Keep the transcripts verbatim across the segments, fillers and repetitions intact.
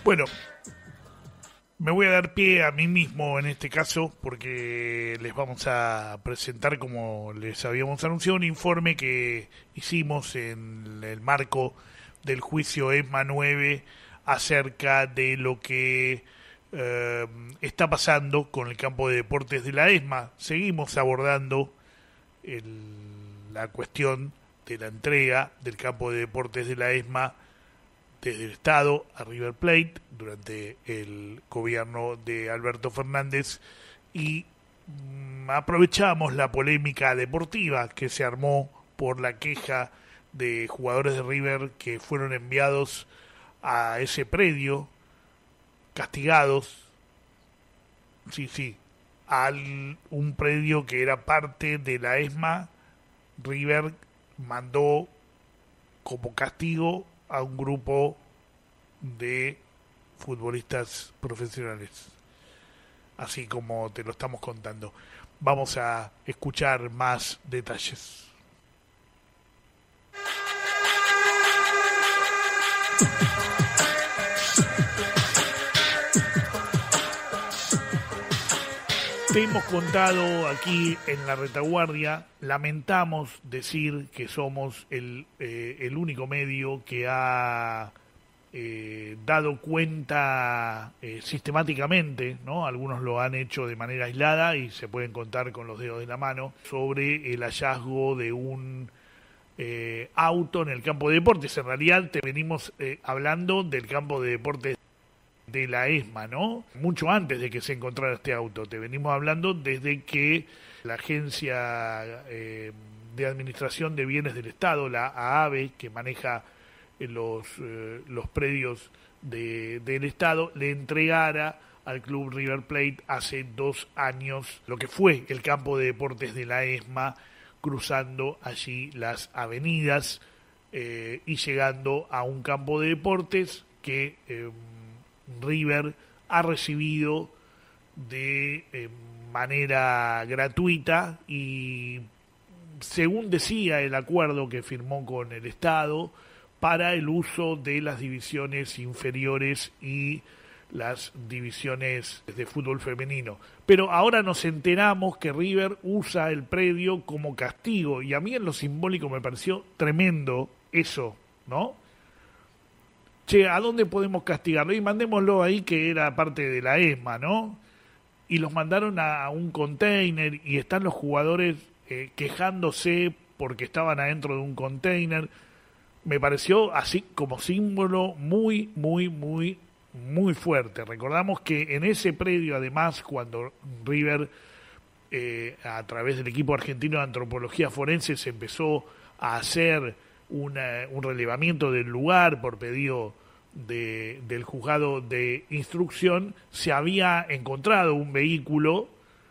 Bueno, me voy a dar pie a mí mismo en este caso porque les vamos a presentar, como les habíamos anunciado, un informe que hicimos en el marco del juicio ESMA nueve acerca de lo que eh, está pasando con el campo de deportes de la ESMA. Seguimos abordando el, la cuestión de la entrega del campo de deportes de la ESMA desde el Estado a River Plate durante el gobierno de Alberto Fernández, y mmm, aprovechamos la polémica deportiva que se armó por la queja de jugadores de River que fueron enviados a ese predio, castigados, sí, sí, a un predio que era parte de la ESMA. River mandó como castigo a un grupo de futbolistas profesionales, así como te lo estamos contando. Vamos a escuchar más detalles. Te hemos contado aquí en la retaguardia. Lamentamos decir que somos el, eh, el único medio que ha eh, dado cuenta eh, sistemáticamente, ¿no? Algunos lo han hecho de manera aislada y se pueden contar con los dedos de la mano, sobre el hallazgo de un eh, auto en el campo de deportes. En realidad te venimos eh, hablando del campo de deportes de la ESMA, ¿no? Mucho antes de que se encontrara este auto. Te venimos hablando desde que la Agencia eh, de Administración de Bienes del Estado, la AABE, que maneja eh, los, eh, los predios de, del Estado, le entregara al Club River Plate hace dos años lo que fue el campo de deportes de la ESMA, cruzando allí las avenidas eh, y llegando a un campo de deportes que Eh, River ha recibido de eh, manera gratuita y, según decía el acuerdo que firmó con el Estado, para el uso de las divisiones inferiores y las divisiones de fútbol femenino. Pero ahora nos enteramos que River usa el predio como castigo, y a mí en lo simbólico me pareció tremendo eso, ¿no? Che, ¿a dónde podemos castigarlo? Y mandémoslo ahí, que era parte de la ESMA, ¿no? Y los mandaron a un container y están los jugadores eh, quejándose porque estaban adentro de un container. Me pareció así como símbolo muy, muy, muy, muy fuerte. Recordamos que en ese predio, además, cuando River, eh, a través del equipo argentino de antropología forense, se empezó a hacer Una, un relevamiento del lugar por pedido de, del juzgado de instrucción, se había encontrado un vehículo,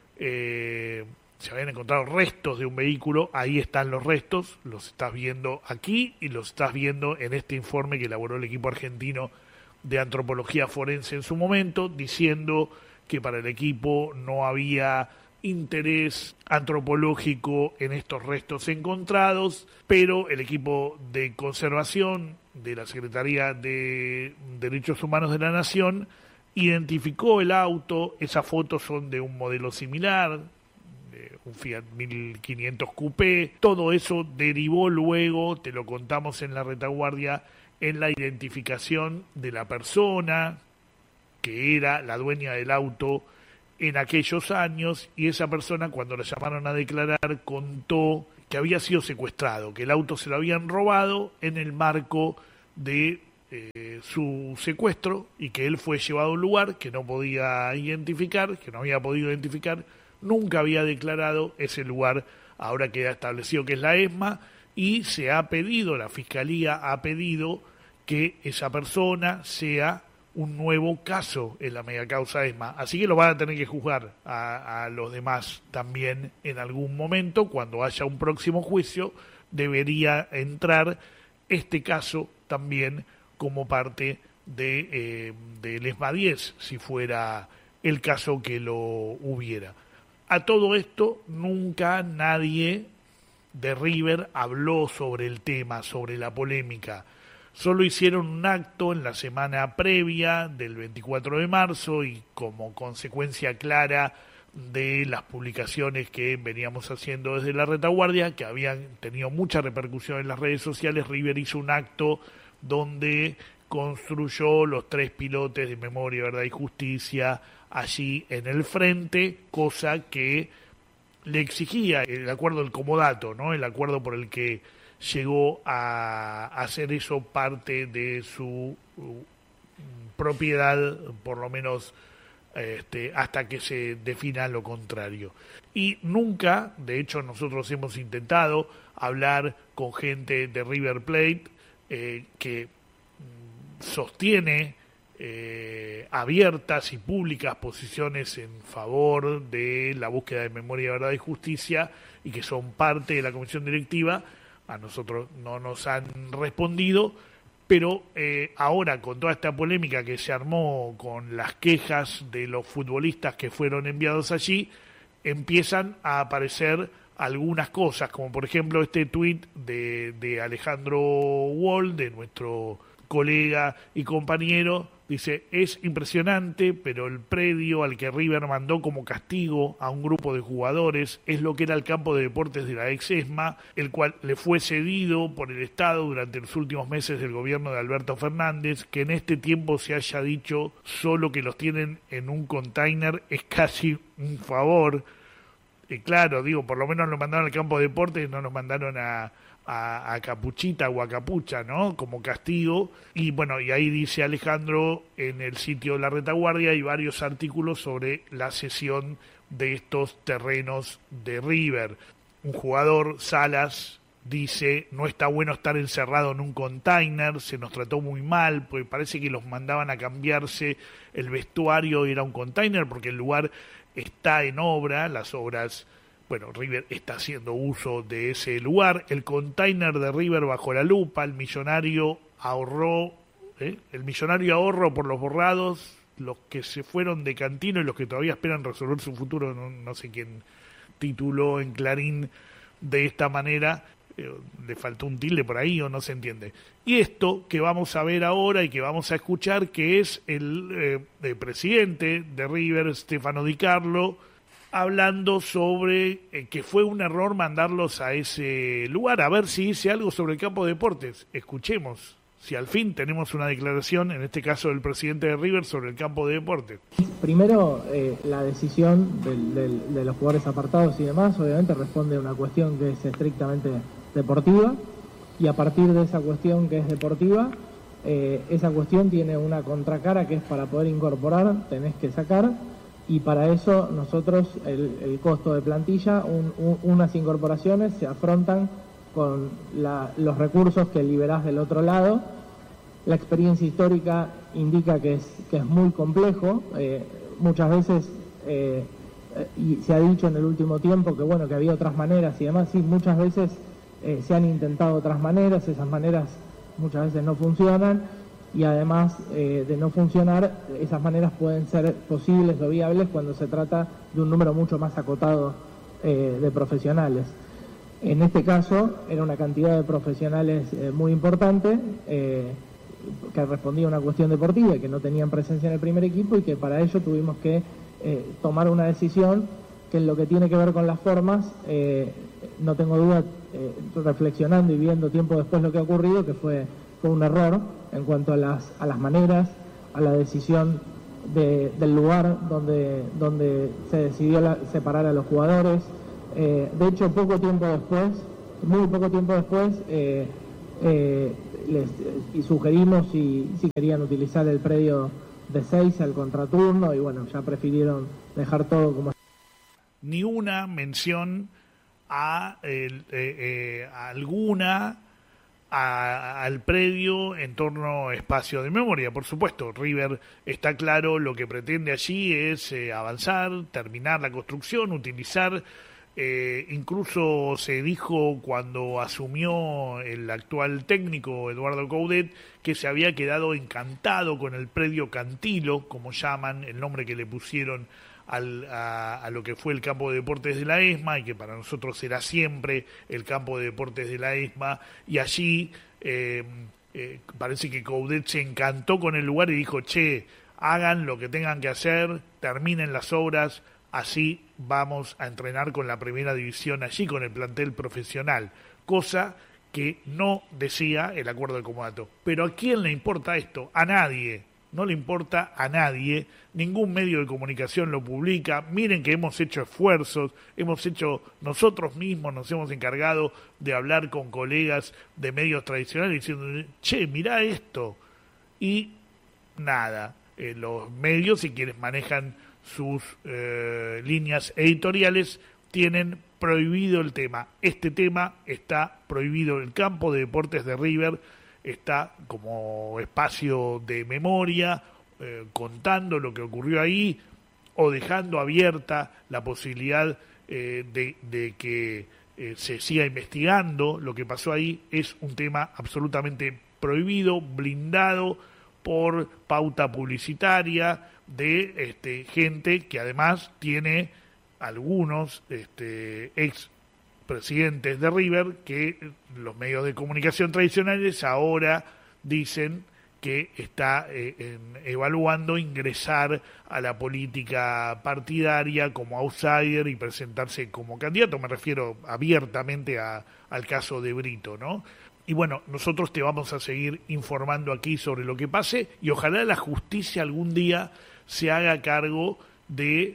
eh, se habían encontrado restos de un vehículo. Ahí están los restos, los estás viendo aquí y los estás viendo en este informe que elaboró el equipo argentino de antropología forense en su momento, diciendo que para el equipo no había interés antropológico en estos restos encontrados, pero el equipo de conservación de la Secretaría de Derechos Humanos de la Nación identificó el auto. Esas fotos son de un modelo similar, de un Fiat mil quinientos Coupé. Todo eso derivó luego, te lo contamos en la retaguardia, en la identificación de la persona que era la dueña del auto en aquellos años, y esa persona, cuando la llamaron a declarar, contó que había sido secuestrado, que el auto se lo habían robado en el marco de eh, su secuestro, y que él fue llevado a un lugar que no podía identificar, que no había podido identificar, nunca había declarado ese lugar. Ahora queda establecido que es la ESMA, y se ha pedido, la Fiscalía ha pedido que esa persona sea un nuevo caso en la megacausa ESMA. Así que lo van a tener que juzgar a, a los demás también en algún momento. Cuando haya un próximo juicio, debería entrar este caso también como parte de eh, del ESMA diez, si fuera el caso que lo hubiera. A todo esto, nunca nadie de River habló sobre el tema, sobre la polémica. Solo hicieron un acto en la semana previa del veinticuatro de marzo y como consecuencia clara de las publicaciones que veníamos haciendo desde la retaguardia, que habían tenido mucha repercusión en las redes sociales, River hizo un acto donde construyó los tres pilotes de Memoria, Verdad y Justicia allí en el frente, cosa que le exigía el acuerdo del comodato, ¿no? El acuerdo por el que llegó a hacer eso parte de su uh, propiedad, por lo menos este, hasta que se defina lo contrario. Y nunca, de hecho nosotros hemos intentado hablar con gente de River Plate eh, que sostiene eh, abiertas y públicas posiciones en favor de la búsqueda de memoria, verdad y justicia, y que son parte de la comisión directiva. A nosotros no nos han respondido, pero eh, ahora con toda esta polémica que se armó con las quejas de los futbolistas que fueron enviados allí, empiezan a aparecer algunas cosas, como por ejemplo este tuit de, de Alejandro Wall, de nuestro colega y compañero, dice: es impresionante, pero el predio al que River mandó como castigo a un grupo de jugadores es lo que era el campo de deportes de la ex ESMA, el cual le fue cedido por el Estado durante los últimos meses del gobierno de Alberto Fernández. Que en este tiempo se haya dicho solo que los tienen en un container es casi un favor. Y claro, digo, por lo menos nos mandaron al campo de deportes, no nos mandaron a A, a Capuchita o a Capucha, ¿no? Como castigo. Y bueno, y ahí dice Alejandro, en el sitio de la retaguardia hay varios artículos sobre la cesión de estos terrenos de River. Un jugador, Salas, dice: no está bueno estar encerrado en un container, se nos trató muy mal, pues parece que los mandaban a cambiarse el vestuario y era un container, porque el lugar está en obra, las obras. Bueno, River está haciendo uso de ese lugar. El container de River bajo la lupa, el millonario ahorró, ¿eh? el millonario ahorro por los borrados, los que se fueron de Cantino y los que todavía esperan resolver su futuro, no, no sé quién tituló en Clarín de esta manera, eh, le faltó un tilde por ahí o no se entiende. Y esto que vamos a ver ahora y que vamos a escuchar, que es el, eh, el presidente de River, Stefano Di Carlo, hablando sobre eh, que fue un error mandarlos a ese lugar. A ver si dice algo sobre el campo de deportes. Escuchemos si al fin tenemos una declaración, en este caso del presidente de River, sobre el campo de deportes. Primero, eh, la decisión del, del, de los jugadores apartados y demás, obviamente responde a una cuestión que es estrictamente deportiva, y a partir de esa cuestión que es deportiva, eh, esa cuestión tiene una contracara que es: para poder incorporar tenés que sacar. Y para eso nosotros el, el costo de plantilla, un, un, unas incorporaciones se afrontan con la, los recursos que liberás del otro lado. La experiencia histórica indica que es, que es muy complejo. Eh, muchas veces, eh, y se ha dicho en el último tiempo que bueno, que había otras maneras y demás. Sí, muchas veces eh, se han intentado otras maneras, esas maneras muchas veces no funcionan. Y además eh, de no funcionar, esas maneras pueden ser posibles o viables cuando se trata de un número mucho más acotado eh, de profesionales. En este caso era una cantidad de profesionales eh, muy importante, eh, que respondía a una cuestión deportiva y que no tenían presencia en el primer equipo, y que para ello tuvimos que eh, tomar una decisión que en lo que tiene que ver con las formas, eh, no tengo duda, eh, reflexionando y viendo tiempo después lo que ha ocurrido, que fue, fue un error en cuanto a las, a las maneras, a la decisión de, del lugar donde, donde se decidió la, separar a los jugadores. Eh, de hecho, poco tiempo después, muy poco tiempo después, eh, eh, les y sugerimos si, si querían utilizar el predio de seis al contraturno, y bueno, ya prefirieron dejar todo como... Ni una mención a, el, eh, eh, a alguna... A, al predio en torno a espacio de memoria. Por supuesto, River está claro, lo que pretende allí es eh, avanzar, terminar la construcción, utilizar, eh, incluso se dijo cuando asumió el actual técnico Eduardo Coudet que se había quedado encantado con el predio Cantilo, como llaman, el nombre que le pusieron Al, a, a lo que fue el campo de deportes de la ESMA, y que para nosotros será siempre el campo de deportes de la ESMA, y allí eh, eh, parece que Coudet se encantó con el lugar y dijo, che, hagan lo que tengan que hacer, terminen las obras, así vamos a entrenar con la primera división allí, con el plantel profesional, cosa que no decía el acuerdo de comodato. Pero ¿a quién le importa esto? A nadie, no le importa a nadie, ningún medio de comunicación lo publica. Miren que hemos hecho esfuerzos, hemos hecho, nosotros mismos nos hemos encargado de hablar con colegas de medios tradicionales diciendo, che, mirá esto, y nada, eh, los medios y quienes manejan sus eh, líneas editoriales tienen prohibido el tema. Este tema está prohibido. El campo de deportes de River está como espacio de memoria, eh, contando lo que ocurrió ahí o dejando abierta la posibilidad eh, de, de que eh, se siga investigando lo que pasó ahí. Es un tema absolutamente prohibido, blindado por pauta publicitaria de este, gente que además tiene algunos este, ex presidentes de River que los medios de comunicación tradicionales ahora dicen que está eh, en, evaluando ingresar a la política partidaria como outsider y presentarse como candidato. Me refiero abiertamente a, al caso de Brito, ¿no? Y bueno, nosotros te vamos a seguir informando aquí sobre lo que pase y ojalá la justicia algún día se haga cargo de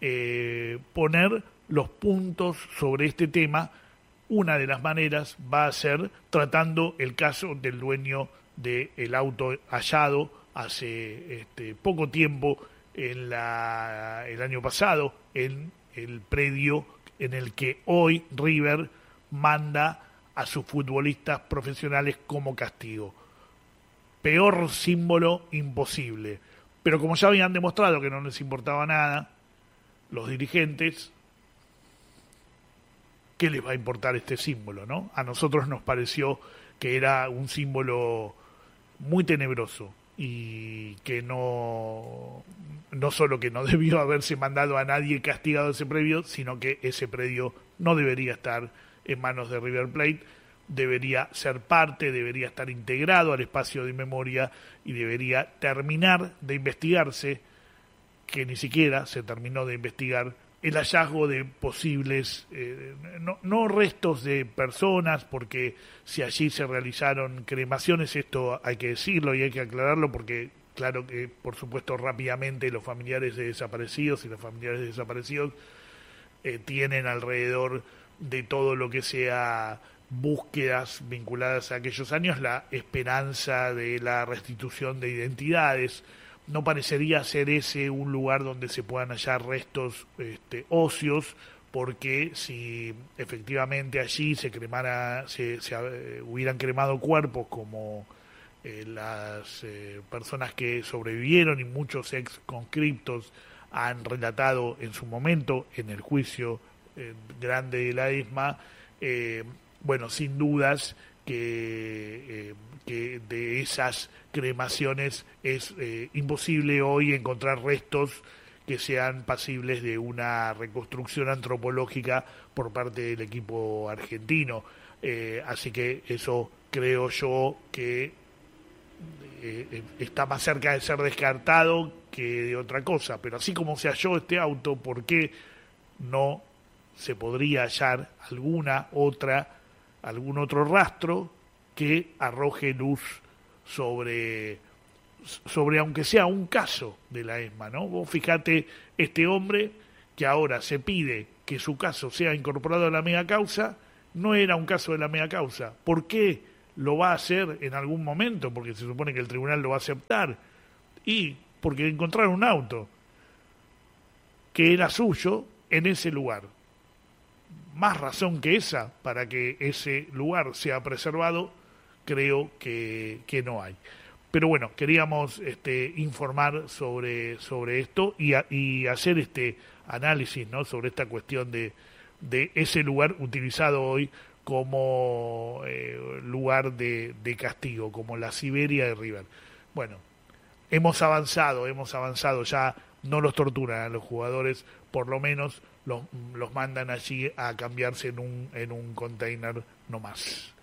eh, poner los puntos sobre este tema. Una de las maneras va a ser tratando el caso del dueño del auto hallado hace este, poco tiempo, en la, el año pasado, en el predio en el que hoy River manda a sus futbolistas profesionales como castigo. Peor símbolo imposible. Pero como ya habían demostrado que no les importaba nada, los dirigentes, ¿qué les va a importar este símbolo, no? A nosotros nos pareció que era un símbolo muy tenebroso y que no, no solo que no debió haberse mandado a nadie castigado ese predio, sino que ese predio no debería estar en manos de River Plate, debería ser parte, debería estar integrado al espacio de memoria y debería terminar de investigarse, que ni siquiera se terminó de investigar, el hallazgo de posibles, eh, no, no restos de personas, porque si allí se realizaron cremaciones, esto hay que decirlo y hay que aclararlo, porque claro que por supuesto rápidamente los familiares de desaparecidos y los familiares de desaparecidos eh, tienen alrededor de todo lo que sea búsquedas vinculadas a aquellos años la esperanza de la restitución de identidades. No parecería ser ese un lugar donde se puedan hallar restos este, óseos, porque si efectivamente allí se cremara, se, se uh, hubieran cremado cuerpos como eh, las eh, personas que sobrevivieron y muchos ex conscriptos han relatado en su momento en el juicio eh, grande de la ESMA, eh, bueno, sin dudas que, eh, que de esas cremaciones es eh, imposible hoy encontrar restos que sean pasibles de una reconstrucción antropológica por parte del equipo argentino. Eh, así que eso creo yo que eh, está más cerca de ser descartado que de otra cosa. Pero así como se halló este auto, ¿por qué no se podría hallar alguna otra algún otro rastro que arroje luz sobre, sobre aunque sea un caso de la ESMA, ¿no? Vos fijate, este hombre que ahora se pide que su caso sea incorporado a la mega causa, no era un caso de la mega causa. ¿Por qué lo va a hacer en algún momento? Porque se supone que el tribunal lo va a aceptar. Y porque encontraron un auto que era suyo en ese lugar. Más razón que esa para que ese lugar sea preservado, creo que, que no hay. Pero bueno, queríamos este, informar sobre, sobre esto y, a, y hacer este análisis, ¿no?, sobre esta cuestión de, de ese lugar utilizado hoy como eh, lugar de, de castigo, como la Siberia de River. Bueno, hemos avanzado, hemos avanzado, ya no los torturan a los jugadores, por lo menos los, los mandan allí a cambiarse en un, en un container no más.